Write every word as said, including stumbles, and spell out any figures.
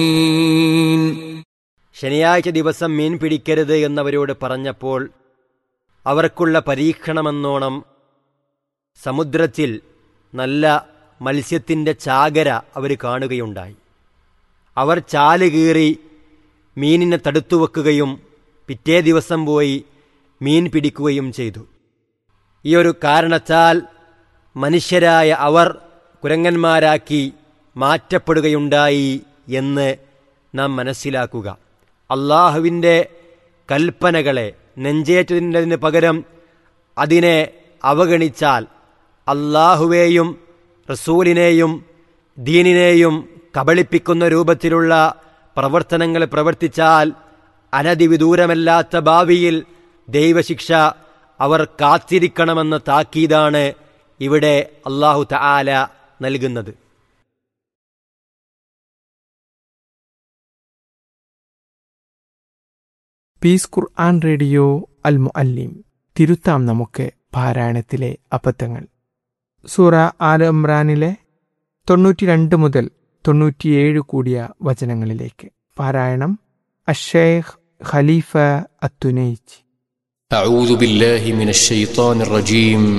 ശനിയാഴ്ച ദിവസം മീൻ പിടിക്കരുത് എന്നവരോട് പറഞ്ഞപ്പോൾ അവർക്കുള്ള പരീക്ഷണമെന്നോണം സമുദ്രത്തിൽ നല്ല മത്സ്യത്തിൻ്റെ ചാകര അവർ കാണുകയുണ്ടായി. അവർ ചാല് കീറി മീനിനെ തടുത്തു വെക്കുകയും പിറ്റേ ദിവസം പോയി മീൻ പിടിക്കുകയും ചെയ്തു. ഈ ഒരു കാരണത്താൽ മനുഷ്യരായ അവർ കുരങ്ങന്മാരാക്കി മാറ്റപ്പെടുകയുണ്ടായി എന്ന് നാം മനസ്സിലാക്കുക. അള്ളാഹുവിൻ്റെ കൽപ്പനകളെ നെഞ്ചേറ്റതിന് പകരം അതിനെ അവഗണിച്ചാൽ അള്ളാഹുവേയും റസൂലിനെയും ദീനിനെയും കബളിപ്പിക്കുന്ന രൂപത്തിലുള്ള പ്രവർത്തനങ്ങൾ പ്രവർത്തിച്ചാൽ അനതിവിദൂരമല്ലാത്ത ഭാവിയിൽ ദൈവശിക്ഷ അവർ കാത്തിരിക്കണമെന്ന താക്കീതാണ് ഇവിടെ അല്ലാഹു തആല നൽകുന്നത്. പീസ് ഖുർആൻ റേഡിയോ അൽ മുഅല്ലിം. തിരുത്താം നമുക്ക് പാരായണത്തിലെ അബദ്ധങ്ങൾ. സൂറ ആല ഇമ്രാനിലെ തൊണ്ണൂറ്റി രണ്ട് മുതൽ തൊണ്ണൂറ്റിയേഴ് കൂടിയ വചനങ്ങളിലേക്ക് പാരായണം അശ്ശൈഖ് ഖലീഫ അത്തുനൈജി. أعوذ بالله من الشيطان الرجيم